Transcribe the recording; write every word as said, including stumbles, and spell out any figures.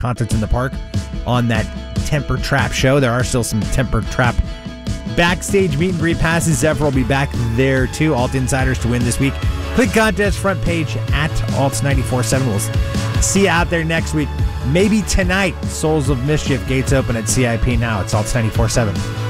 Concerts in the Park on that Temper Trap show. There are still some Temper Trap backstage meet and greet passes. Zephyr will be back there too. Alt Insiders to win this week. Click contest front page at Alts ninety-four point seven. We'll see you out there next week. Maybe tonight, Souls of Mischief gates open at C I P now. It's Alts ninety-four point seven.